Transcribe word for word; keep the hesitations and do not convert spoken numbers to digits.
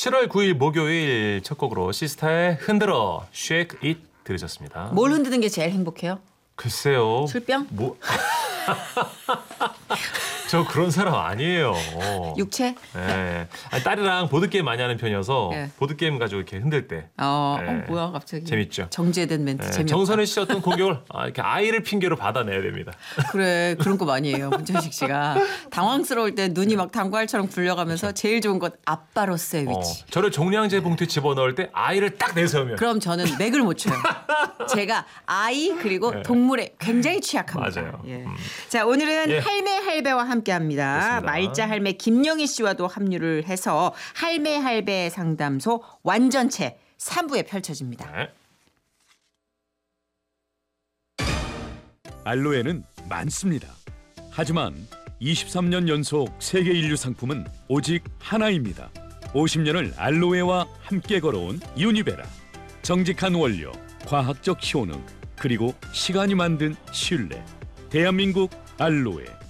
칠월 구일 목요일 첫 곡으로 시스타의 흔들어 Shake It 들으셨습니다. 뭘 흔드는 게 제일 행복해요? 글쎄요. 술병? 뭐? 저 그런 사람 아니에요. 육체? 네. 아니, 딸이랑 보드게임 많이 하는 편이어서 네. 보드게임 가지고 이렇게 흔들 때. 어, 네. 어 뭐야 갑자기. 재밌죠. 정제된 멘트 네. 재미없다. 정선희 씨 어떤 공격을 아, 이렇게 아이를 핑계로 받아내야 됩니다. 그래 그런 거 많이 해요. 문천식 씨가. 당황스러울 때 눈이 막 당구알처럼 굴려가면서 그렇죠. 제일 좋은 건 아빠로서의 어, 위치. 저를 종량제 봉투에 집어넣을 때 아이를 딱 내세우면. 그럼 저는 맥을 못 쳐요. 제가 아이 그리고 네. 동물에 굉장히 취약합니다. 맞아요. 예. 음. 자 오늘은 예. 할매 할배와 함께합니다. 그렇습니다. 말자 할매 김영희 씨와도 합류를 해서 할매 할배 상담소 완전체 삼 부에 펼쳐집니다. 네. 알로에는 많습니다. 하지만 이십삼 년 연속 세계 인류 상품은 오직 하나입니다. 오십 년을 알로에와 함께 걸어온 유니베라. 정직한 원료, 과학적 효능, 그리고 시간이 만든 신뢰. 대한민국 알로에.